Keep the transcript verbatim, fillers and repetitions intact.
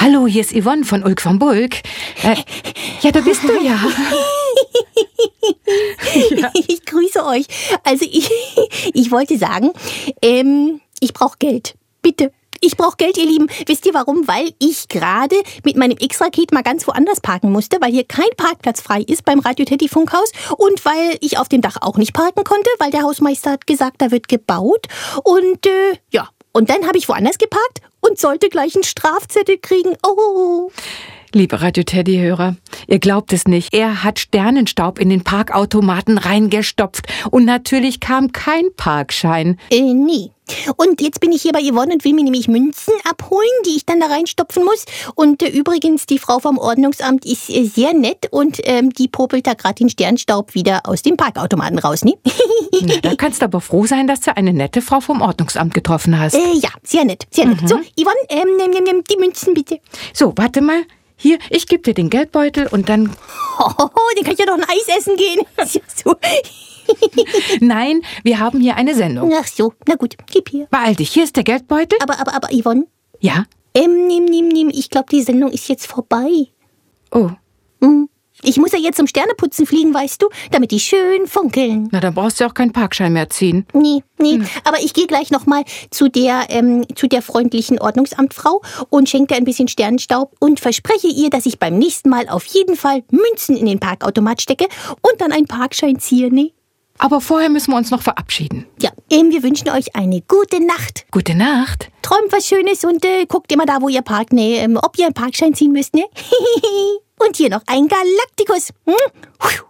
Hallo, hier ist Yvonne von Ulk von Bulk. Äh, ja, da bist du ja. ja. Ich grüße euch. Also ich, ich wollte sagen, ähm, ich brauche Geld. Bitte. Ich brauche Geld, ihr Lieben. Wisst ihr warum? Weil ich gerade mit meinem X-Raket mal ganz woanders parken musste, weil hier kein Parkplatz frei ist beim Radio Teddy Funkhaus und weil ich auf dem Dach auch nicht parken konnte, weil der Hausmeister hat gesagt, da wird gebaut. Und äh, ja, und dann habe ich woanders geparkt und sollte gleich einen Strafzettel kriegen. Oh. Liebe Radio Teddy-Hörer, ihr glaubt es nicht. Er hat Sternenstaub in den Parkautomaten reingestopft und natürlich kam kein Parkschein. Äh, nee. Und jetzt bin ich hier bei Yvonne und will mir nämlich Münzen abholen, die ich dann da reinstopfen muss. Und äh, übrigens, die Frau vom Ordnungsamt ist äh, sehr nett und ähm, die popelt da gerade den Sternstaub wieder aus dem Parkautomaten raus, ne? Na, da kannst du aber froh sein, dass du eine nette Frau vom Ordnungsamt getroffen hast. Äh, ja, sehr nett, sehr nett. Mhm. So, Yvonne, ähm, nimm, nimm, nimm die Münzen bitte. So, warte mal. Hier, ich gebe dir den Geldbeutel und dann... Hohoho, den kann ich ja doch ein Eis essen gehen. So. Nein, wir haben hier eine Sendung. Ach so, na gut, gib hier. Beeil dich, hier ist der Geldbeutel. Aber, aber, aber, Yvonne? Ja? Ähm, nimm, nimm, nimm, ich glaube, die Sendung ist jetzt vorbei. Oh. Mhm. Ich muss ja jetzt zum Sterneputzen fliegen, weißt du, damit die schön funkeln. Na, dann brauchst du auch keinen Parkschein mehr ziehen. Nee, nee, Hm. aber ich gehe gleich nochmal zu der, ähm, zu der freundlichen Ordnungsamtfrau und schenke ihr ein bisschen Sternenstaub und verspreche ihr, dass ich beim nächsten Mal auf jeden Fall Münzen in den Parkautomat stecke und dann einen Parkschein ziehe, ne? Aber vorher müssen wir uns noch verabschieden. Ja, ähm, wir wünschen euch eine gute Nacht. Gute Nacht. Träumt was Schönes und äh, guckt immer da, wo ihr parkt, ne? Ähm, ob ihr einen Parkschein ziehen müsst, ne? Und hier noch ein Galaktikus. Hm?